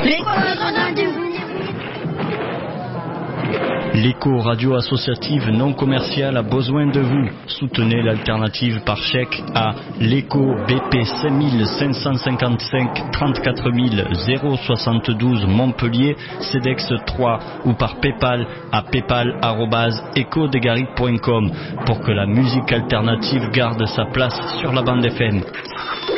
L'écho radio associative non commerciale a besoin de vous. Soutenez l'alternative par chèque à l'écho BP 5555 34 072 Montpellier, CEDEX 3 ou par PayPal à paypal@ecodegaric.com pour que la musique alternative garde sa place sur la bande FM.